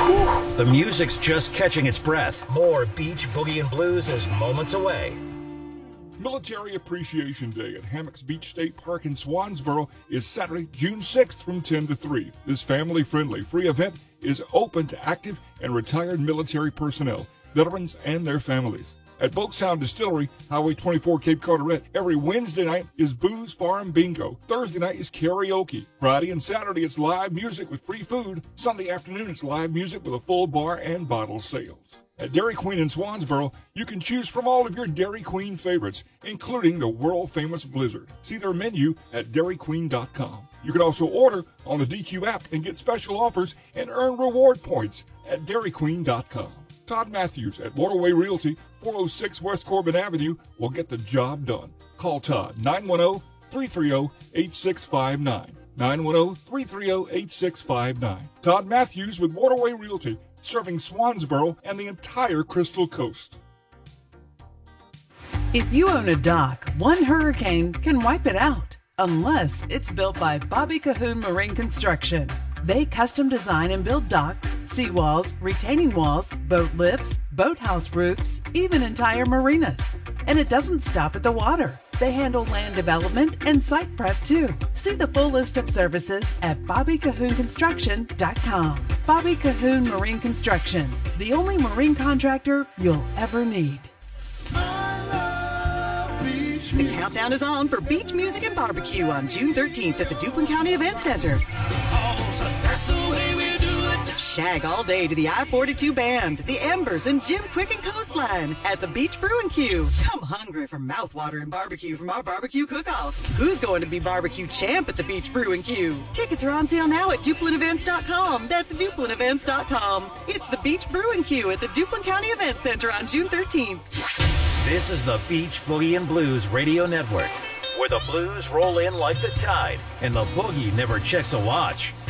The music's just catching its breath. More Beach Boogie and Blues is moments away. Military Appreciation Day at Hammocks Beach State Park in Swansboro is Saturday, June 6th from 10 to 3. This family-friendly free event is open to active and retired military personnel, veterans, and their families. At Bokesound Distillery, Highway 24 Cape Carteret, every Wednesday night is Booze Farm Bingo. Thursday night is karaoke. Friday and Saturday it's live music with free food. Sunday afternoon it's live music with a full bar and bottle sales. At Dairy Queen in Swansboro, you can choose from all of your Dairy Queen favorites, including the world-famous Blizzard. See their menu at dairyqueen.com. You can also order on the DQ app and get special offers and earn reward points at dairyqueen.com. Todd Matthews at Waterway Realty, 406 West Corbin Avenue, will get the job done. Call Todd, 910-330-8659. 910-330-8659. Todd Matthews with Waterway Realty, serving Swansboro and the entire Crystal Coast. If you own a dock, one hurricane can wipe it out, unless it's built by Bobby Cahoon Marine Construction. They custom design and build docks, seawalls, retaining walls, boat lifts, boathouse roofs, even entire marinas. And it doesn't stop at the water. They handle land development and site prep too. See the full list of services at BobbyCahoonConstruction.com. Bobby Cahoon Marine Construction, the only marine contractor you'll ever need. The countdown is on for beach music and barbecue on June 13th at the Duplin County Event Center. Shag all day to the I-42 Band, the Embers, and Jim Quick and Coastline at the Beach Brew and Q. Come hungry for mouthwater and barbecue from our barbecue cook-off. Who's going to be barbecue champ at the Beach Brew and Q? Tickets are on sale now at DuplinEvents.com. That's DuplinEvents.com. It's the Beach Brew and Q at the Duplin County Event Center on June 13th. This is the Beach Boogie and Blues Radio Network, where the blues roll in like the tide and the boogie never checks a watch.